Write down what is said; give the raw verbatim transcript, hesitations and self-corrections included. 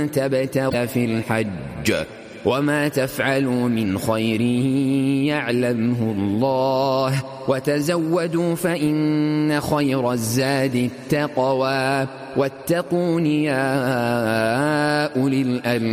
تبتغوا في الحج وما تفعلوا من خير يعلمه الله وتزودوا فإن خير الزاد التقوى واتقون يا أولي الألباب.